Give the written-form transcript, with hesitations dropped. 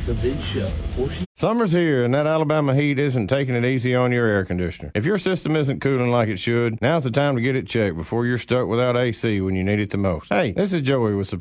The Vid Show. Summer's here, and that Alabama heat isn't taking it easy on your air conditioner. If your system isn't cooling like it should, now's the time to get it checked before you're stuck without AC when you need it the most. Hey, this is Joey with